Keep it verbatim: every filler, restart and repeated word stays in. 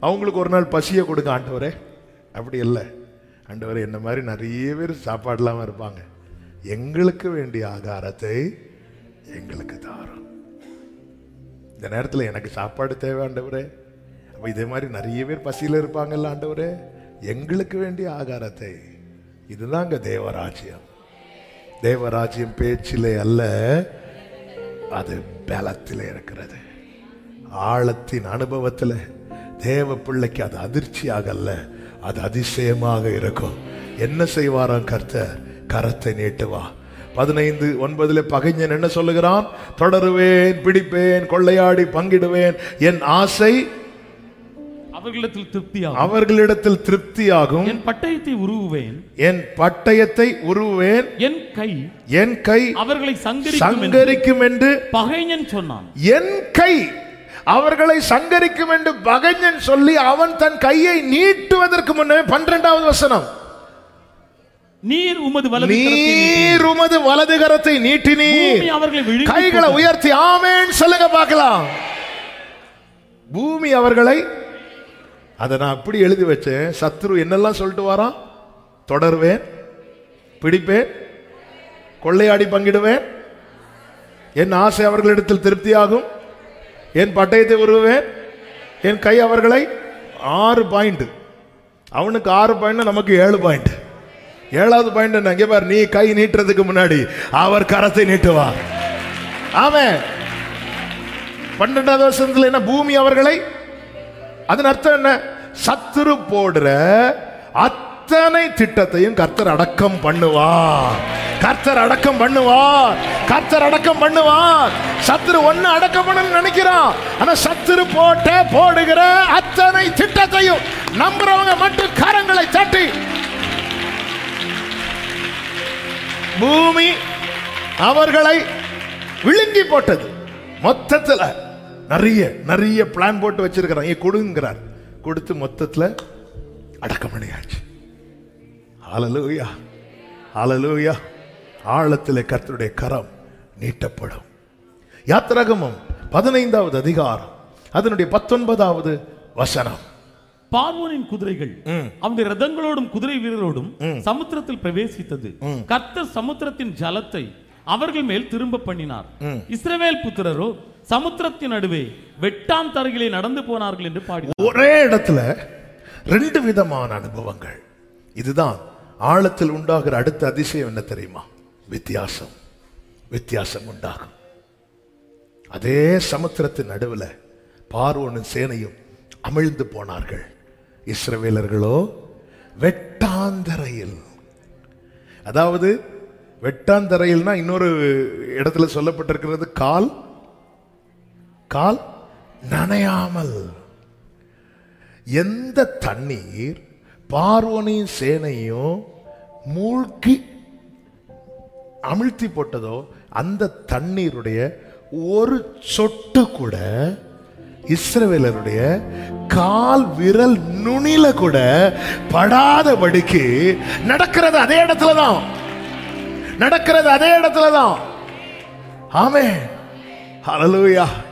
அவங்களுக்கு ஒரு நாள் பசியை கொடுக்க ஆண்டவரே, அப்படி இல்லை. ஆண்டவரே, என்ன மாதிரி நிறைய பேர் சாப்பாடு இல்லாமல் இருப்பாங்க, எங்களுக்கு வேண்டிய ஆகாரத்தை எங்களுக்கு தாரும். இந்த நேரத்தில் எனக்கு சாப்பாடு தேவை ஆண்டவரே. அப்போ இதே மாதிரி நிறைய பேர் பசியில் இருப்பாங்கல்ல ஆண்டவரே, எங்களுக்கு வேண்டிய ஆகாரத்தை. இதுதாங்க தேவராஜ்யம். தேவராஜ்யம் பேச்சிலே அல்ல, அது பலத்திலே இருக்கிறது, ஆழத்தின் அனுபவத்தில். தேவ பிள்ளைக்கு அது அதிர்ச்சியாக அல்ல, அது அதிசயமாக இருக்கும். என்ன செய்வாராம் கர்த்தர்? கரத்தை நீட்டுவா. பதினைந்து ஒன்பதுல பகைஞன் என்ன சொல்லுகிறான்? தொடருவேன், பிடிப்பேன், கொள்ளையாடி பங்கிடுவேன், என் ஆசை அவர்களிடத்தில் திருப்தியாகும், அவர்களிடத்தில் திருப்தியாகும், என் பட்டயத்தை உருவுவேன், என் பட்டயத்தை உருவேன், என் கை என் கை அவர்களை சங்கரிக்கும் என்று பகைஞன் சொன்னான். என் கை அவர்களை சங்கரிக்கும் என்று பகைஞன் சொல்லி அவன் தன் கையை நீட்டுவதற்கு முன்னே பன்னிரண்டாவது வசனம், நீர் உமது வலது நீர் உமது வலது கரத்தை நீட்டினீர், அவர்களை கைகளை உயர்த்தி ஆமென் சொல்லுங்க பார்க்கலாம். பூமி அவர்களை, அதை நான் அப்படி எழுதி வச்சேன். சத்ரு என்னெல்லாம் சொல்லிட்டு வாரான்? தொடருவேன், பிடிப்பேன், கொள்ளையாடி பங்கிடுவேன், என் ஆசை அவர்களிடத்தில் திருப்தியாகும், என் பட்டயத்தை உருவேன், என் கை அவர்களை. ஆறு பாயிண்ட். அவனுக்கு ஆறு பாயிண்ட், நமக்கு ஏழு பாயிண்ட். ஏழாவது பாயிண்ட் என்ன? இங்கே பாரு, நீ கை நீட்டுறதுக்கு முன்னாடி அவர் கரத்தை நீட்டுவார். ஆமென். பன்னெண்டாவது வருஷத்துல என்ன? பூமி அவர்களை. அதன் அர்த்தம் என்ன? சத்துரு போடுற அத்தனை திட்டத்தையும் கர்த்தர் அடக்கம் பண்ணுவார். கர்த்தர் அடக்கம் பண்ணுவார். கர்த்தர் அடக்கம் பண்ணுவார். சத்துரு ஒன்னு அடக்கம் பண்ணணும்னு நினைக்கிறான், ஆனா சத்துரு போட்ட போடுகிற அத்தனை திட்டத்தையும் நம்புறவங்க மட்டும் கரங்களை தட்டி, பூமி அவர்களை விழுங்கி போட்டது. மொத்தத்தில் நிறைய நிறைய பிளான் போட்டு வச்சிருக்கிறாங்க, கொடுங்கிறார், கொடுத்து மொத்தத்தில் அடக்கம் பண்ணியாச்சு. ஹல்லேலூயா, ஹல்லேலூயா. ஆழத்தில் கர்த்தருடைய கரம் நீட்டப்படும். யாத்திராகமம் பதினைந்தாவது அதிகாரம் அதனுடைய பத்தொன்பதாவது வசனம். பார்வோனின் குதிரைகள் அவனுடைய ரதங்களோடும் குதிரை வீரரோடும் சமுத்திரத்தில் பிரவேசித்தது. கர்த்தர் சமுத்திரத்தின் ஜலத்தை அவர்கள் மேல் திரும்ப பண்ணினார். இஸ்ரவேல் புத்திரரோ சமுத்திரத்தின் நடுவே வெட்டாம் தரையிலே நடந்து போனார்கள் என்று பாடி. ஒரே இடத்துல ரெண்டு விதமான அனுபவங்கள். இதுதான் ஆழத்தில் உண்டாகிற அடுத்த அதிசயம். என்ன தெரியுமா? வித்தியாசம். வித்தியாசம் உண்டாகும். அதே சமுத்திரத்தின் நடுவில் பார்வோனின் சேனையும் அமிழ்ந்து போனார்கள். இஸ்ரவேலர்களோ வெட்டாந்தரையில். அதாவது வெட்டாந்தரையில்னா இன்னொரு இடத்துல சொல்லப்பட்டிருக்கிறது கால் கால் நனையாமல். எந்த தண்ணீர் பார்வோனின் சேனையும் மூழ்கி அமிழ்த்தி போட்டதோ அந்த தண்ணீருடைய ஒரு சொட்டு கூட இஸ்ரவேலருடைய கால் விரல் நுனில கூட படாதபடிக்கு நடக்கிறது அதே இடத்துல தான். நடக்கிறது அதே இடத்துல தான். ஆமென். ஹல்லேலூயா.